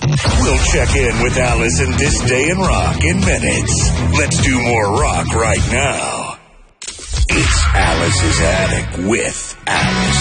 We'll check in with Alice in This Day in Rock in minutes. Let's do more rock right now. It's Alice's Attic with Alice.